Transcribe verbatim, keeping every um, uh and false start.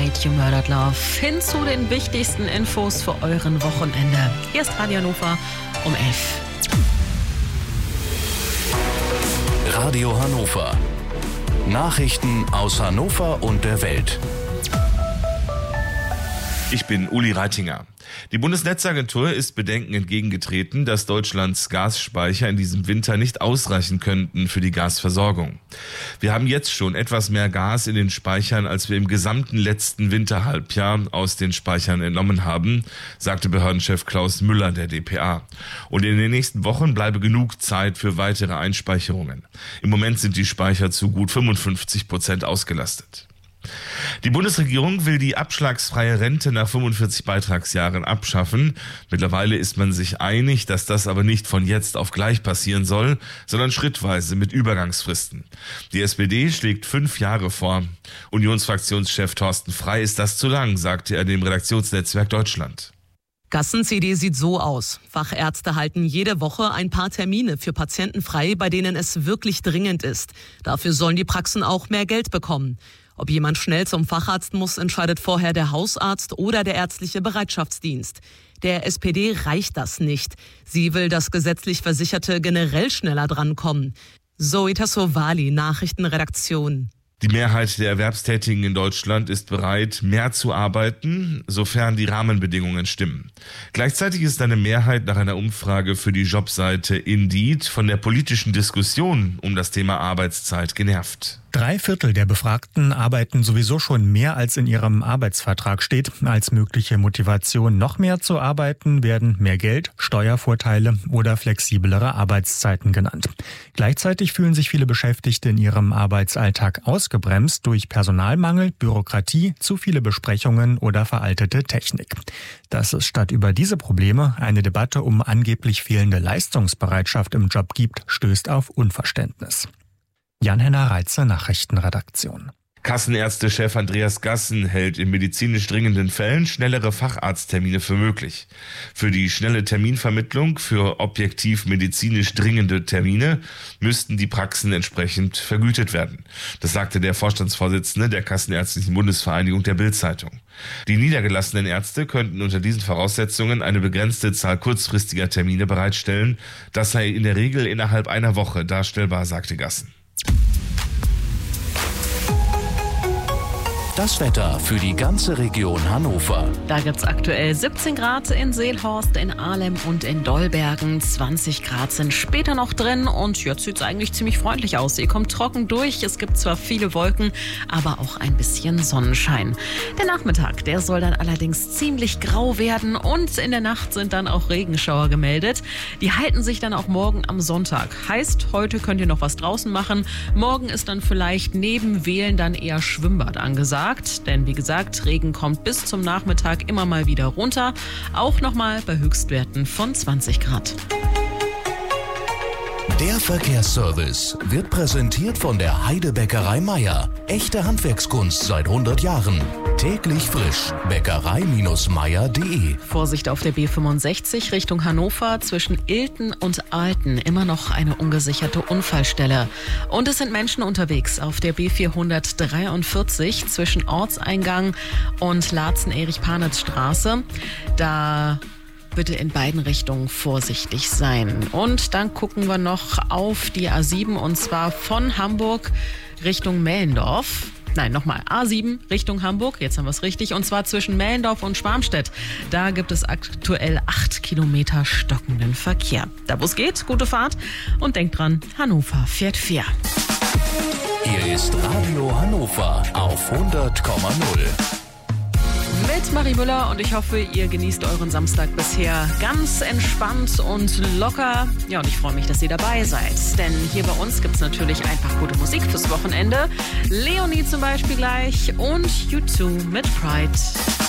Night You Murdered Love hin zu den wichtigsten Infos für euren Wochenende. Hier ist Radio Hannover um elf. Radio Hannover. Nachrichten aus Hannover und der Welt. Ich bin Uli Reitinger. Die Bundesnetzagentur ist Bedenken entgegengetreten, dass Deutschlands Gasspeicher in diesem Winter nicht ausreichen könnten für die Gasversorgung. Wir haben jetzt schon etwas mehr Gas in den Speichern, als wir im gesamten letzten Winterhalbjahr aus den Speichern entnommen haben, sagte Behördenchef Klaus Müller der D P A. Und in den nächsten Wochen bleibe genug Zeit für weitere Einspeicherungen. Im Moment sind die Speicher zu gut fünfundfünfzig Prozent ausgelastet. Die Bundesregierung will die abschlagsfreie Rente nach fünfundvierzig Beitragsjahren abschaffen. Mittlerweile ist man sich einig, dass das aber nicht von jetzt auf gleich passieren soll, sondern schrittweise mit Übergangsfristen. Die S P D schlägt fünf Jahre vor. Unionsfraktionschef Thorsten Frey ist das zu lang, sagte er dem Redaktionsnetzwerk Deutschland. Gassen-C D sieht so aus. Fachärzte halten jede Woche ein paar Termine für Patienten frei, bei denen es wirklich dringend ist. Dafür sollen die Praxen auch mehr Geld bekommen. Ob jemand schnell zum Facharzt muss, entscheidet vorher der Hausarzt oder der ärztliche Bereitschaftsdienst. Der S P D reicht das nicht. Sie will, dass gesetzlich Versicherte generell schneller drankommen. Zoe Tassovali, Nachrichtenredaktion. Die Mehrheit der Erwerbstätigen in Deutschland ist bereit, mehr zu arbeiten, sofern die Rahmenbedingungen stimmen. Gleichzeitig ist eine Mehrheit nach einer Umfrage für die Jobseite Indeed von der politischen Diskussion um das Thema Arbeitszeit genervt. Drei Viertel der Befragten arbeiten sowieso schon mehr, als in ihrem Arbeitsvertrag steht. Als mögliche Motivation, noch mehr zu arbeiten, werden mehr Geld, Steuervorteile oder flexiblere Arbeitszeiten genannt. Gleichzeitig fühlen sich viele Beschäftigte in ihrem Arbeitsalltag ausgebremst durch Personalmangel, Bürokratie, zu viele Besprechungen oder veraltete Technik. Dass es statt über diese Probleme eine Debatte um angeblich fehlende Leistungsbereitschaft im Job gibt, stößt auf Unverständnis. Jan-Henner Reitzer, Nachrichtenredaktion. Kassenärztechef Andreas Gassen hält in medizinisch dringenden Fällen schnellere Facharzttermine für möglich. Für die schnelle Terminvermittlung für objektiv medizinisch dringende Termine müssten die Praxen entsprechend vergütet werden. Das sagte der Vorstandsvorsitzende der Kassenärztlichen Bundesvereinigung der Bild-Zeitung. Die niedergelassenen Ärzte könnten unter diesen Voraussetzungen eine begrenzte Zahl kurzfristiger Termine bereitstellen. Das sei in der Regel innerhalb einer Woche darstellbar, sagte Gassen. Das Wetter für die ganze Region Hannover. Da gibt's aktuell siebzehn Grad in Seelhorst, in Ahlem und in Dolbergen. zwanzig Grad sind später noch drin und jetzt sieht's eigentlich ziemlich freundlich aus. Ihr kommt trocken durch. Es gibt zwar viele Wolken, aber auch ein bisschen Sonnenschein. Der Nachmittag, der soll dann allerdings ziemlich grau werden und in der Nacht sind dann auch Regenschauer gemeldet. Die halten sich dann auch morgen am Sonntag. Heißt, heute könnt ihr noch was draußen machen. Morgen ist dann vielleicht neben Wählen dann eher Schwimmbad angesagt. Denn wie gesagt, Regen kommt bis zum Nachmittag immer mal wieder runter. Auch nochmal bei Höchstwerten von zwanzig Grad. Der Verkehrsservice wird präsentiert von der Heidebäckerei Meier. Echte Handwerkskunst seit hundert Jahren. Täglich frisch. Bäckerei Meier punkt de. Vorsicht auf der B fünfundsechzig Richtung Hannover zwischen Ilten und Alten. Immer noch eine ungesicherte Unfallstelle. Und es sind Menschen unterwegs auf der B vierhundertdreiundvierzig zwischen Ortseingang und Laatzen-Erich-Panitz-Straße. Da bitte in beiden Richtungen vorsichtig sein. Und dann gucken wir noch auf die A sieben und zwar von Hamburg Richtung Mellendorf. Nein, nochmal A sieben Richtung Hamburg, jetzt haben wir es richtig, und zwar zwischen Mellendorf und Schwarmstedt. Da gibt es aktuell acht Kilometer stockenden Verkehr. Da wo es geht, gute Fahrt und denkt dran, Hannover fährt fair. Hier ist Radio Hannover auf hundert Komma null. Mit Marie Müller und ich hoffe, ihr genießt euren Samstag bisher ganz entspannt und locker. Ja, und ich freue mich, dass ihr dabei seid. Denn hier bei uns gibt es natürlich einfach gute Musik fürs Wochenende. Leonie zum Beispiel gleich und U zwei mit Pride.